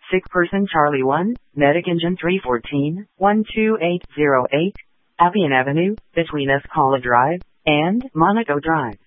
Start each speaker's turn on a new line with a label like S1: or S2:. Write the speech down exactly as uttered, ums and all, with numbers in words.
S1: Sick person Charlie one, Medic Engine three fourteen, one two eight zero eight, Appian Avenue, between Escala Drive and Monaco Drive.